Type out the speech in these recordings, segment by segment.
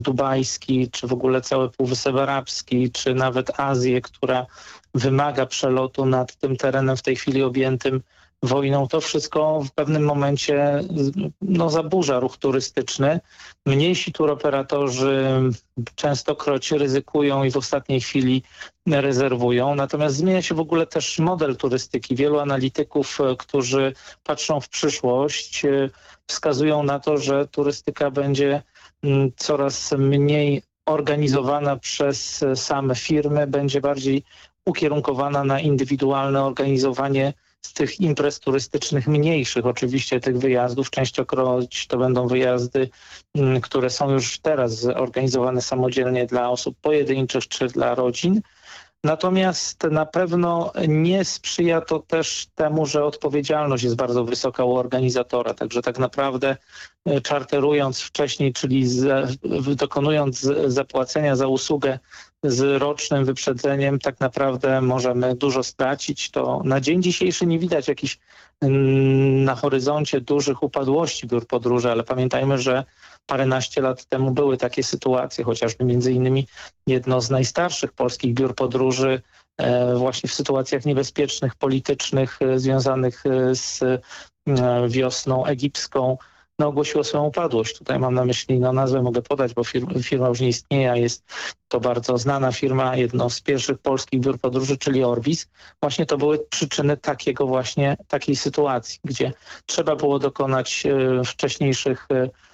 dubajski, czy w ogóle cały Półwysep Arabski, czy nawet Azję, która wymaga przelotu nad tym terenem w tej chwili objętym wojną, to wszystko w pewnym momencie zaburza ruch turystyczny. Mniejsi turoperatorzy częstokroć ryzykują i w ostatniej chwili rezerwują. Natomiast zmienia się w ogóle też model turystyki. Wielu analityków, którzy patrzą w przyszłość, wskazują na to, że turystyka będzie coraz mniej organizowana przez same firmy, będzie bardziej ukierunkowana na indywidualne organizowanie z tych imprez turystycznych mniejszych, oczywiście tych wyjazdów. Częstokroć to będą wyjazdy, które są już teraz organizowane samodzielnie dla osób pojedynczych czy dla rodzin. Natomiast na pewno nie sprzyja to też temu, że odpowiedzialność jest bardzo wysoka u organizatora. Także tak naprawdę czarterując wcześniej, czyli dokonując zapłacenia za usługę z rocznym wyprzedzeniem, tak naprawdę możemy dużo stracić. To na dzień dzisiejszy nie widać jakichś na horyzoncie dużych upadłości biur podróży, ale pamiętajmy, że paręnaście lat temu były takie sytuacje, chociażby między innymi jedno z najstarszych polskich biur podróży właśnie w sytuacjach niebezpiecznych, politycznych, związanych z wiosną egipską, ogłosiło swoją upadłość. Tutaj mam na myśli, nazwę mogę podać, bo firma już nie istnieje, a jest to bardzo znana firma, jedno z pierwszych polskich biur podróży, czyli Orbis. Właśnie to były przyczyny takiej sytuacji, gdzie trzeba było dokonać wcześniejszych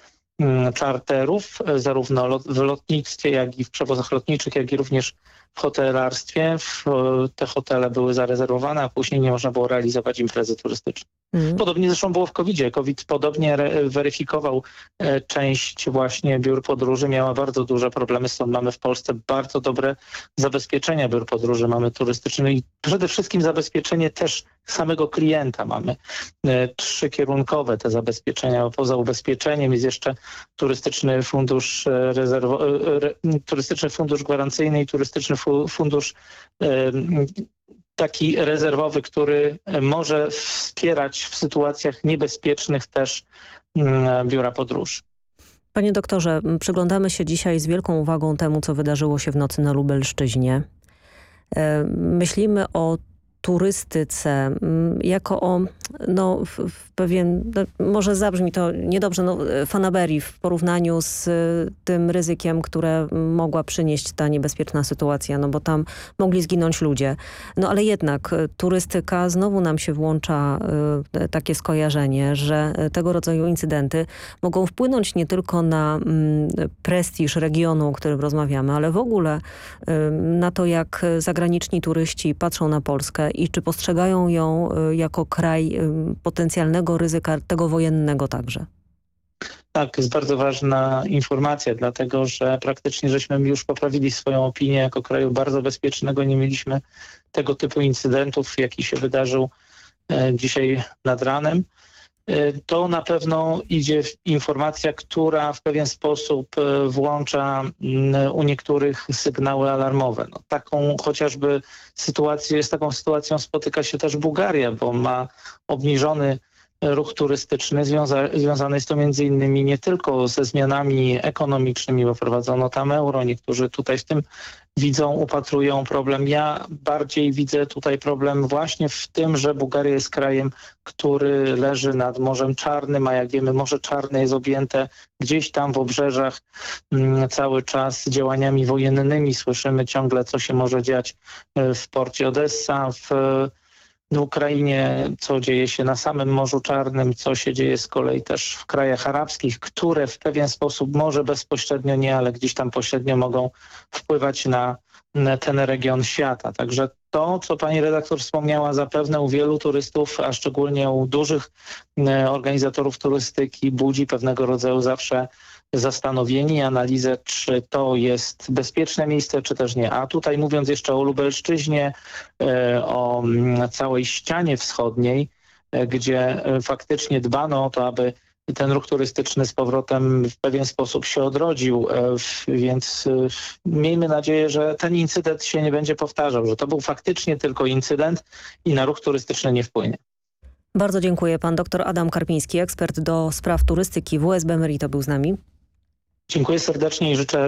czarterów, zarówno w lotnictwie, jak i w przewozach lotniczych, jak i również w hotelarstwie. Te hotele były zarezerwowane, a później nie można było realizować imprezy turystycznej. Podobnie zresztą było w COVID-zie. COVID podobnie weryfikował część właśnie biur podróży. Miała bardzo duże problemy, stąd mamy w Polsce bardzo dobre zabezpieczenia biur podróży. Mamy turystyczne i przede wszystkim zabezpieczenie też samego klienta. Mamy trzykierunkowe te zabezpieczenia. Poza ubezpieczeniem jest jeszcze turystyczny fundusz turystyczny fundusz gwarancyjny i turystyczny fundusz taki rezerwowy, który może wspierać w sytuacjach niebezpiecznych też biura podróży. Panie doktorze, przyglądamy się dzisiaj z wielką uwagą temu, co wydarzyło się w nocy na Lubelszczyźnie. Myślimy o turystyce jako o pewien, może zabrzmi to niedobrze, fanaberii w porównaniu z tym ryzykiem, które mogła przynieść ta niebezpieczna sytuacja, bo tam mogli zginąć ludzie. Ale jednak turystyka, znowu nam się włącza takie skojarzenie, że tego rodzaju incydenty mogą wpłynąć nie tylko na prestiż regionu, o którym rozmawiamy, ale w ogóle na to, jak zagraniczni turyści patrzą na Polskę i czy postrzegają ją jako kraj potencjalnego ryzyka, tego wojennego także. Tak, jest bardzo ważna informacja, dlatego że praktycznie żeśmy już poprawili swoją opinię jako kraju bardzo bezpiecznego. Nie mieliśmy tego typu incydentów, jaki się wydarzył dzisiaj nad ranem. To na pewno idzie informacja, która w pewien sposób włącza u niektórych sygnały alarmowe. Taką chociażby sytuację, z taką sytuacją spotyka się też Bułgaria, bo ma obniżony ruch turystyczny. Związane jest to między innymi nie tylko ze zmianami ekonomicznymi, bo prowadzono tam euro. Niektórzy tutaj w tym upatrują problem. Ja bardziej widzę tutaj problem właśnie w tym, że Bułgaria jest krajem, który leży nad Morzem Czarnym, a jak wiemy, Morze Czarne jest objęte gdzieś tam w obrzeżach cały czas działaniami wojennymi. Słyszymy ciągle, co się może dziać w porcie Odessa, w Ukrainie, co dzieje się na samym Morzu Czarnym, co się dzieje z kolei też w krajach arabskich, które w pewien sposób może bezpośrednio nie, ale gdzieś tam pośrednio mogą wpływać na ten region świata. Także to, co pani redaktor wspomniała, zapewne u wielu turystów, a szczególnie u dużych organizatorów turystyki budzi pewnego rodzaju zawsze zastanowienie, analizę, czy to jest bezpieczne miejsce, czy też nie. A tutaj mówiąc jeszcze o Lubelszczyźnie, o całej ścianie wschodniej, gdzie faktycznie dbano o to, aby ten ruch turystyczny z powrotem w pewien sposób się odrodził, więc miejmy nadzieję, że ten incydent się nie będzie powtarzał, że to był faktycznie tylko incydent i na ruch turystyczny nie wpłynie. Bardzo dziękuję. Pan dr Adam Karpiński, ekspert do spraw turystyki WSB Merito był z nami. Dziękuję serdecznie i życzę